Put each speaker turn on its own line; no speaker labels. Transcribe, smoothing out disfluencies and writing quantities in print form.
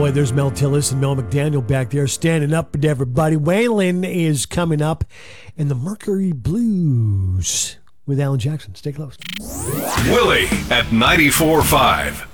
Boy, there's Mel Tillis and Mel McDaniel back there standing up with everybody. Waylon is coming up in the Mercury Blues with Alan Jackson. Stay close.
Willie at 94.5.